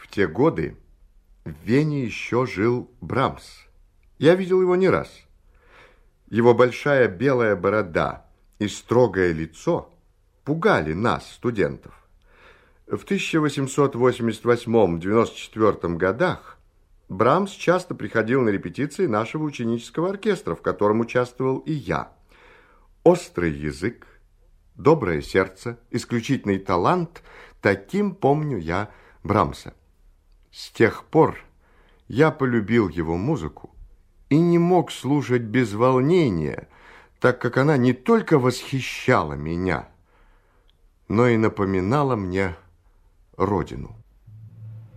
В те годы в Вене еще жил Брамс. Я видел его не раз. Его большая белая борода и строгое лицо пугали нас, студентов. В 1888-94 годах Брамс часто приходил на репетиции нашего ученического оркестра, в котором участвовал и я. Острый язык, доброе сердце, исключительный талант – таким помню я Брамса. С тех пор я полюбил его музыку и не мог слушать без волнения, так как она не только восхищала меня, но и напоминала мне родину.